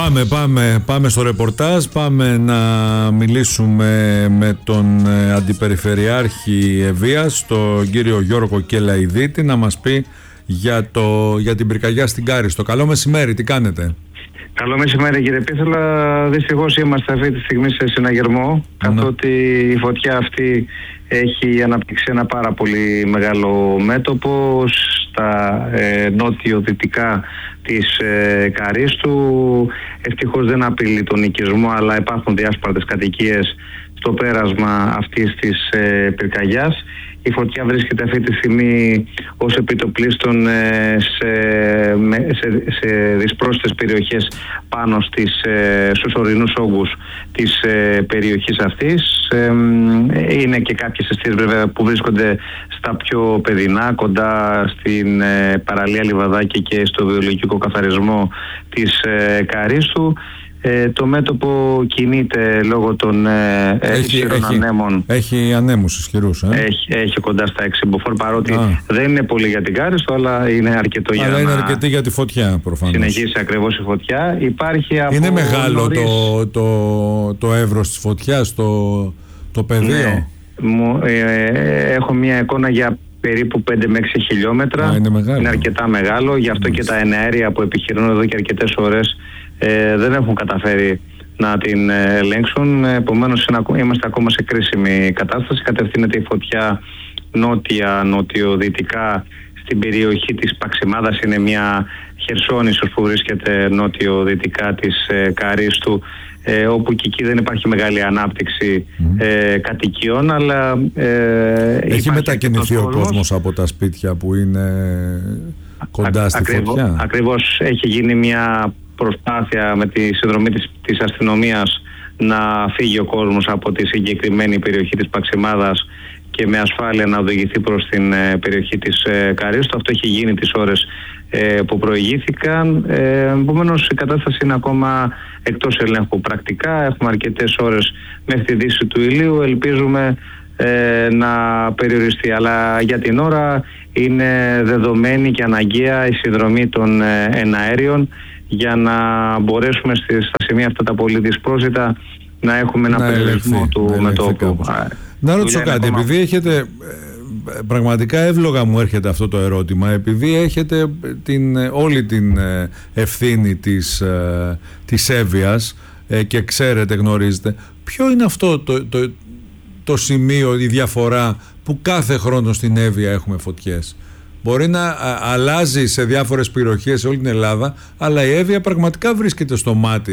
Πάμε στο ρεπορτάζ. Πάμε να μιλήσουμε με τον Αντιπεριφερειάρχη Ευβοίας, τον κύριο Γιώργο Κελαϊδίτη, να μας πει για την πυρκαγιά στην Κάριστο. Καλό μεσημέρι, τι κάνετε? Καλό μεσημέρι κύριε Πίθολα. Δυστυχώς είμαστε αυτή τη στιγμή σε συναγερμό, καθότι η φωτιά αυτή έχει αναπτύξει ένα πάρα πολύ μεγάλο μέτωπο στα νότιο-δυτικά της Καρίστου. Ευτυχώς δεν απειλεί τον οικισμό, αλλά υπάρχουν διάσπαρτες κατοικίες στο πέρασμα αυτής της πυρκαγιάς. Η φωτιά βρίσκεται αυτή τη στιγμή ως επιτοπλίστων σε δυσπρόσιτες περιοχές πάνω στους ορεινούς όγκους της περιοχής αυτής. Είναι και κάποιες αιστείες βέβαια που βρίσκονται στα πιο παιδινά, κοντά στην παραλία Λιβαδάκη και στο βιολογικό καθαρισμό της Καρίστου. Το μέτωπο κινείται λόγω των ισχυρών ανέμων. Έχει ανέμους ισχυρούς. Έχει κοντά στα 6 μποφόρ, παρότι δεν είναι πολύ για την Κάριστο, αλλά είναι αρκετό για είναι αρκετή για τη φωτιά προφανώς. Συνεχίσει ακριβώς η φωτιά. Είναι μεγάλο το εύρος της φωτιάς, το πεδίο. Έχω μια εικόνα για περίπου 5 με 6 χιλιόμετρα. Είναι αρκετά μεγάλο, γι' αυτό και τα εναέρια που επιχειρούν εδώ και αρκετές ώρες δεν έχουν καταφέρει να την ελέγξουν. Επομένως είμαστε ακόμα σε κρίσιμη κατάσταση. Κατευθύνεται η φωτιά νότιο-δυτικά στην περιοχή της Παξιμάδας. Είναι μια χερσόνησος που βρίσκεται νότιο-δυτικά της Καρίστου, όπου και εκεί δεν υπάρχει μεγάλη ανάπτυξη κατοικιών, αλλά έχει μετακινηθεί ο κόσμος από τα σπίτια που είναι κοντά στη φωτιά. Ακριβώς, έχει γίνει μια προσπάθεια με τη συνδρομή της αστυνομίας να φύγει ο κόσμος από τη συγκεκριμένη περιοχή της Παξιμάδας και με ασφάλεια να οδηγηθεί προς την περιοχή της Καρίστου. Αυτό έχει γίνει τις ώρες που προηγήθηκαν. Επομένως η κατάσταση είναι ακόμα εκτός ελέγχου πρακτικά. Έχουμε αρκετές ώρες μέχρι τη δύση του ηλίου. Ελπίζουμε να περιοριστεί, αλλά για την ώρα είναι δεδομένη και αναγκαία η συνδρομή των εναέριων για να μπορέσουμε στα σημεία αυτά τα πολύ δυσπρόσιτα να έχουμε ένα περιορισμό του μετώπου. Να ρωτήσω κάτι, επειδή έχετε, πραγματικά εύλογα μου έρχεται αυτό το ερώτημα, επειδή έχετε όλη την ευθύνη της Εύβοιας και ξέρετε, γνωρίζετε, ποιο είναι αυτό το σημείο, η διαφορά που κάθε χρόνο στην Εύβοια έχουμε φωτιές? Μπορεί να αλλάζει σε διάφορες περιοχές σε όλη την Ελλάδα, αλλά η Εύβοια πραγματικά βρίσκεται στο μάτι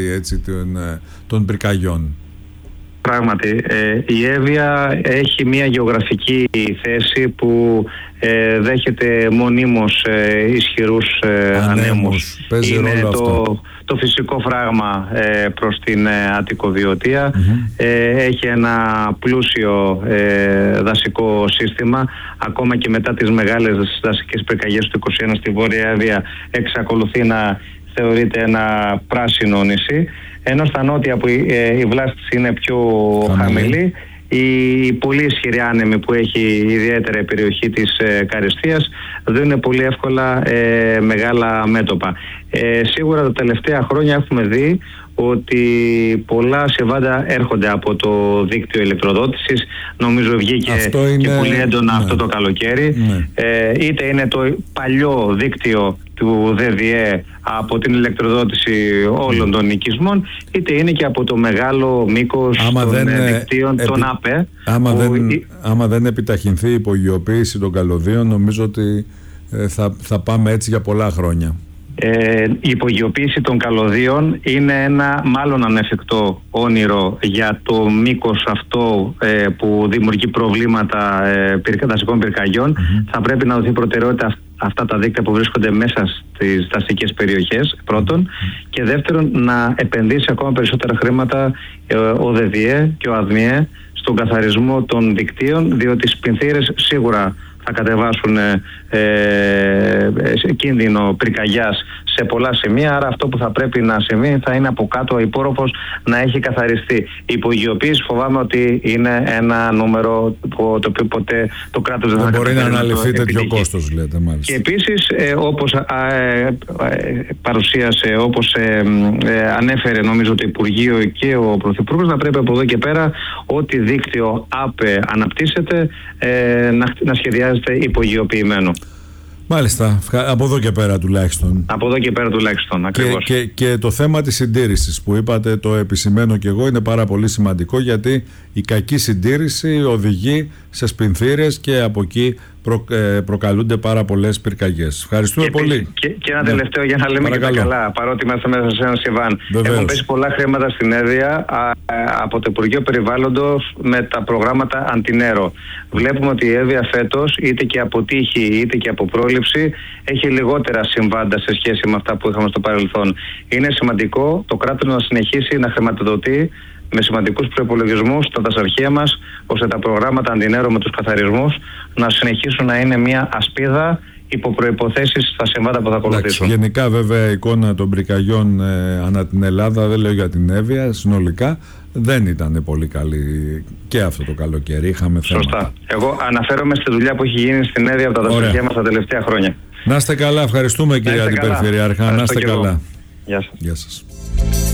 των πυρκαγιών. Πράγματι, η Εύβοια έχει μια γεωγραφική θέση που δέχεται μονίμως ισχυρούς ανέμους. Είναι το φυσικό φράγμα προς την Αττικοβιωτία. Έχει ένα πλούσιο δασικό σύστημα. Ακόμα και μετά τις μεγάλες δασικές πυρκαγιές του 2021 στη Βόρεια Εύβοια εξακολουθεί να θεωρείται ένα πράσινο νησί. Ενώ στα νότια που η βλάστηση είναι πιο χαμηλή, η πολύ ισχυρή άνεμη που έχει ιδιαίτερα η περιοχή της Καριστίας δίνουν πολύ εύκολα μεγάλα μέτωπα. Σίγουρα τα τελευταία χρόνια έχουμε δει ότι πολλά συμβάντα έρχονται από το δίκτυο ηλεκτροδότησης. Νομίζω βγήκε και πολύ έντονα αυτό το καλοκαίρι. Είτε είναι το παλιό δίκτυο του ΔΔΕ από την ηλεκτροδότηση όλων των οικισμών, είτε είναι και από το μεγάλο μήκος των δικτύων των ΑΠΕ. Άμα δεν επιταχυνθεί η υπογειοποίηση των καλωδίων, νομίζω ότι θα πάμε έτσι για πολλά χρόνια. Η υπογειοποίηση των καλωδίων είναι ένα μάλλον ανέφικτο όνειρο για το μήκος αυτό που δημιουργεί προβλήματα δασικών πυρκαγιών. Θα πρέπει να δοθεί προτεραιότητα αυτά τα δίκτυα που βρίσκονται μέσα στις δασικές περιοχές, πρώτον, και δεύτερον να επενδύσει ακόμα περισσότερα χρήματα ο ΔΔΕ και ο ΑΔΜΙΕ στον καθαρισμό των δικτύων, διότι οι σπινθήρες σίγουρα θα κατεβάσουν κίνδυνο πυρκαγιάς σε πολλά σημεία. Άρα αυτό που θα πρέπει να συμβεί θα είναι από κάτω ο υπόρροπος να έχει καθαριστεί. Η υπογειοποίηση φοβάμαι ότι είναι ένα νούμερο το οποίο ποτέ το κράτος δεν θα μπορεί να αναλυθεί τέτοιο κόστος, λέτε, μάλιστα. Και επίσης, όπως παρουσίασε, όπως ανέφερε νομίζω το Υπουργείο και ο Πρωθυπουργός, να πρέπει από εδώ και πέρα ό,τι δίκτυο ΑΠΕ αναπτύσσεται να σχεδιάζεται υπογειοποιημένο. Μάλιστα, από εδώ και πέρα τουλάχιστον. Από εδώ και πέρα τουλάχιστον, ακριβώς. Και το θέμα της συντήρησης που είπατε, το επισημαίνω και εγώ, είναι πάρα πολύ σημαντικό, γιατί η κακή συντήρηση οδηγεί σε σπινθήρες και από εκεί προκαλούνται πάρα πολλές πυρκαγιές. Ευχαριστούμε πολύ. Και ένα τελευταίο για να λέμε και τα καλά, παρότι είμαστε μέσα σε ένα συμβάν. Έχουν πέσει πολλά χρήματα στην Εύβοια από το Υπουργείο Περιβάλλοντος με τα προγράμματα Αντινέρο. Βλέπουμε ότι η Εύβοια φέτος, είτε και από τύχη είτε και από πρόληψη, έχει λιγότερα συμβάντα σε σχέση με αυτά που είχαμε στο παρελθόν. Είναι σημαντικό το κράτος να συνεχίσει να χρηματοδοτεί με σημαντικούς προϋπολογισμούς τα δασαρχεία μας, ώστε τα προγράμματα Αντινέρο με τους καθαρισμούς να συνεχίσουν να είναι μια ασπίδα υπό προϋποθέσεις στα συμβάντα που θα ακολουθήσουν. Γενικά, βέβαια, η εικόνα των πυρκαγιών ανά την Ελλάδα, δεν λέω για την Εύβοια, συνολικά δεν ήταν πολύ καλή και αυτό το καλοκαίρι. Είχαμε θέματα. Σωστά. Εγώ αναφέρομαι στη δουλειά που έχει γίνει στην Εύβοια από τα δασαρχεία μας τα τελευταία χρόνια. Να είστε καλά, ευχαριστούμε, κύριε Αντιπεριφερειάρχα. Να είστε καλά. Γεια σας. Γεια σας.